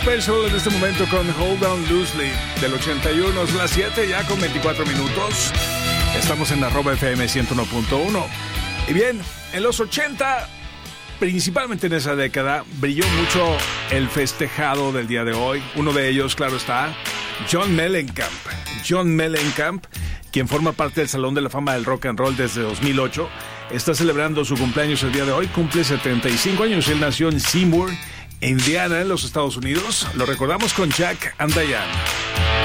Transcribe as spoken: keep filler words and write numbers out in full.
Special en este momento con Hold On Loosely del ochenta y uno, es las siete ya con veinticuatro minutos. Estamos en arroba F M ciento uno punto uno. Y bien, en los ochenta, principalmente en esa década, brilló mucho el festejado del día de hoy. Uno de ellos, claro está, John Mellencamp. John Mellencamp, quien forma parte del Salón de la Fama del Rock and Roll desde dos mil ocho, está celebrando su cumpleaños el día de hoy. Cumple setenta y cinco años. Él nació en Seymour, Indiana, en los Estados Unidos. Lo recordamos con Jack and Diane.